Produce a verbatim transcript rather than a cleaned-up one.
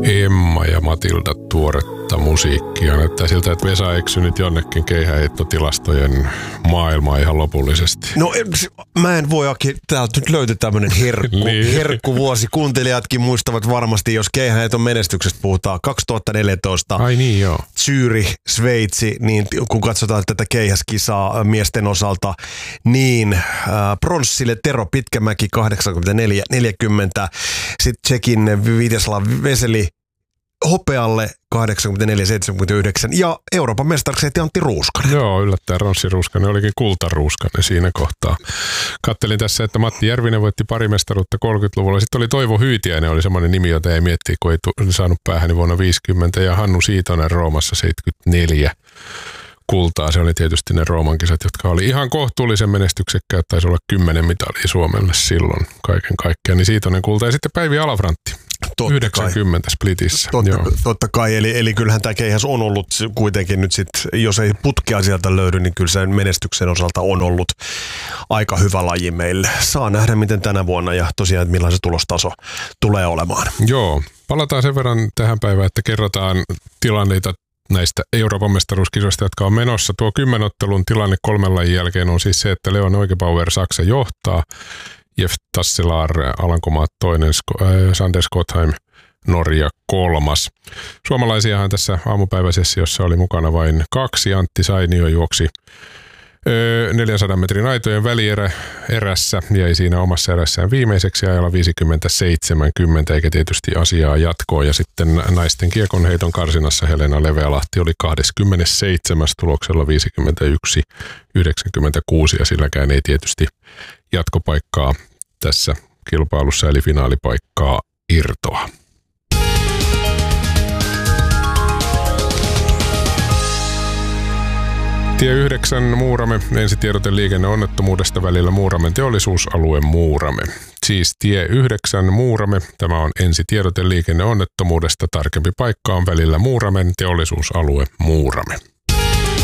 Emma ja Matilda tuoretta musiikkia. Näyttää siltä, että Vesa eksy nyt jonnekin keihäheittotilastojen maailmaa ihan lopullisesti. No mä en voi, Aki, täältä nyt löytyy tämmönen herkku, niin. herkkuvuosi. Kuuntelijatkin muistavat varmasti, jos keihäheiton menestyksestä puhutaan. kaksituhattaneljätoista Ai niin, joo. Zürich, Sveitsi, niin kun katsotaan tätä keihäskisaa miesten osalta, niin äh, pronssille Tero Pitkämäki kahdeksankymmentäneljä neljäkymmentä, sitten Tšekin Viteslav Veseli hopealle kahdeksankymmentäneljä seitsemänkymmentäyhdeksän ja Euroopan mestaraksi Antti Ruuskanen. Joo, yllättäen Ronssi Ruuskanen olikin kultaruuskanen siinä kohtaa. Kattelin tässä, että Matti Järvinen voitti pari mestaruutta kolmekymmentäluvulla. Sitten oli Toivo Hyytiäinen, oli semmoinen nimi, jota ei miettiä, kun ei saanut päähän vuonna viisikymmentä. Ja Hannu Siitonen Roomassa seitsemänkymmentäneljä kultaa. Se oli tietysti ne Rooman kisat, jotka oli ihan kohtuullisen menestyksekkäät. Taisi olla kymmenen mitalia Suomelle silloin kaiken kaikkiaan. Niin Siitonen kulta ja sitten Päivi Alafrantti. Totta yhdeksänkymmentä kai. Splitissä. Totta, totta kai, eli, eli kyllähän tämä keihäs on ollut kuitenkin nyt sit, jos ei putkea sieltä löydy, niin kyllä sen menestyksen osalta on ollut aika hyvä laji meille. Saa nähdä, miten tänä vuonna ja tosiaan, että millainen se tulostaso tulee olemaan. Joo, palataan sen verran tähän päivään, että kerrotaan tilanneita näistä Euroopan mestaruuskisoista, jotka on menossa. Tuo kymmenottelun tilanne kolmen lajin jälkeen on siis se, että Leon Neugebauer Saksa johtaa, Jeff Tasselaar Alankomaat toinen, Sander Skotheim Norja kolmas. Suomalaisiahan tässä aamupäiväsessiossa oli mukana vain kaksi. Antti Sainio juoksi neljänsadan metrin aitojen välierä erässä, jäi siinä omassa erässään viimeiseksi ajalla viisikymmentä seitsemänkymmentä, eikä tietysti asiaa jatkoa. Ja sitten naisten kiekonheiton karsinassa Helena Levealahti oli kaksikymmentäseitsemän tuloksella viisikymmentäyksi yhdeksänkymmentäkuusi, ja silläkään ei tietysti jatkopaikkaa tässä kilpailussa eli finaalipaikkaa irtoa. Tie yhdeksän Muurame, ensitiedote liikenneonnettomuudesta välillä Muuramen teollisuusalue Muurame. Siis tie yhdeksän Muurame, tämä on ensitiedote liikenneonnettomuudesta, tarkempi paikka on välillä Muuramen teollisuusalue Muurame.